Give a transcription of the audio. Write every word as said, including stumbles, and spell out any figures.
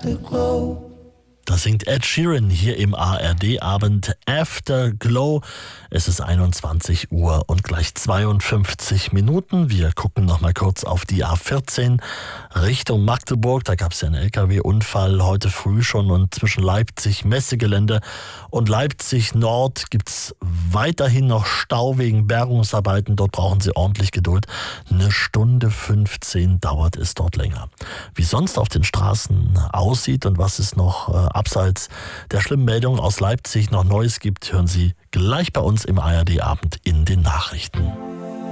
Afterglow. Da singt Ed Sheeran hier im A R D-Abend Afterglow. Es ist einundzwanzig Uhr und gleich zweiundfünfzig Minuten. Wir gucken noch mal kurz auf die A vierzehn Richtung Magdeburg. Da gab es ja einen L K W-Unfall heute früh schon und zwischen Leipzig Messegelände und Leipzig Nord gibt es weiterhin noch Stau wegen Bergungsarbeiten. Dort brauchen Sie ordentlich Geduld. Eine Stunde fünfzehn dauert es dort länger. Wie sonst auf den Straßen aussieht und was es noch äh, abseits der schlimmen Meldung aus Leipzig noch Neues gibt, hören Sie gleich bei uns im A R D-Abend in den Nachrichten.